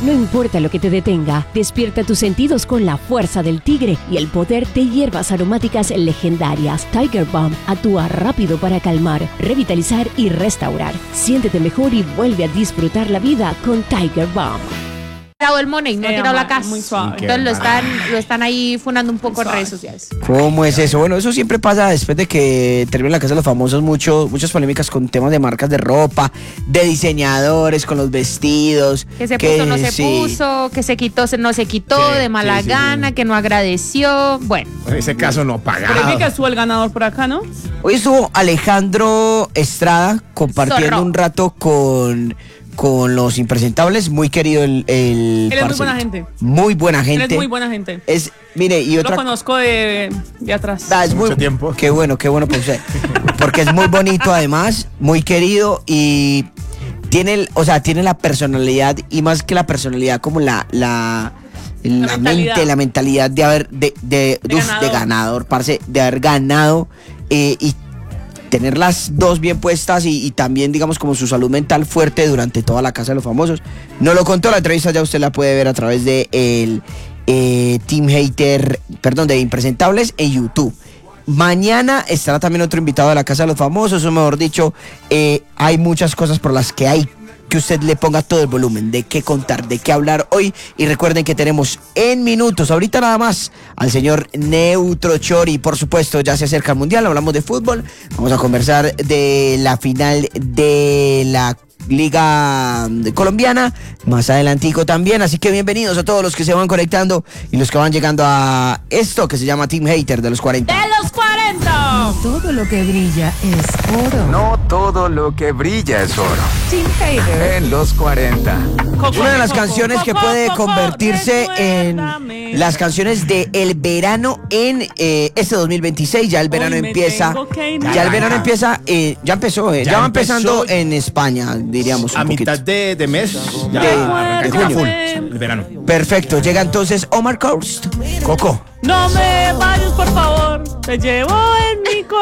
No importa lo que te detenga, despierta tus sentidos con la fuerza del tigre y el poder de hierbas aromáticas legendarias. Tiger Balm actúa rápido para calmar, revitalizar y restaurar. Siéntete mejor y vuelve a disfrutar la vida con Tiger Balm. El Money, no ha tirado la casa. Muy suave. Entonces lo están ahí funando un poco en redes sociales. ¿Cómo es eso? Bueno, eso siempre pasa después de que termina la casa de los famosos, muchas polémicas con temas de marcas de ropa, de diseñadores, con los vestidos. Que se puso, no se puso, que se quitó, no se quitó, de mala gana, que no agradeció. Bueno. En ese caso no pagaba. Pero es que estuvo el ganador por acá, ¿no? Hoy estuvo Alejandro Estrada compartiendo un rato con los impresentables, muy querido el Él es muy buena gente. Muy buena gente. Él es muy buena gente. Mire, y otra... Lo conozco de atrás. Es mucho tiempo. Qué bueno por usted. Porque es muy bonito además, muy querido y tiene la personalidad y más que la personalidad como la mentalidad de ganador, parce, de haber ganado y tener las dos bien puestas y también, digamos, como su salud mental fuerte durante toda la Casa de los Famosos. Nos lo contó la entrevista, ya usted la puede ver a través de el Team Hater, de Impresentables en YouTube. Mañana estará también otro invitado de la Casa de los Famosos, o mejor dicho, hay muchas cosas por las que hay que usted le ponga todo el volumen, de qué contar, de qué hablar hoy. Y recuerden que tenemos en minutos, ahorita nada más, al señor Neutro Chori. Por supuesto, ya se acerca el Mundial, hablamos de fútbol, vamos a conversar de la final de la Liga Colombiana, más adelantico también, así que bienvenidos a todos los que se van conectando y los que van llegando a esto que se llama Team Hater de los 40. ¡De los 40! No todo lo que brilla es oro. No todo lo que brilla es oro. Team Hater en los 40. Una de las canciones que puede convertirse en las canciones de el verano en este 2026. Ya el verano empieza. Ya el verano empieza. Ya empezó. Ya va empezando en España, diríamos. A mitad de mes. De junio. El verano. Perfecto. Llega entonces Omar Coast. Coco. No me vayas, por favor. Te llevo en mi corazón.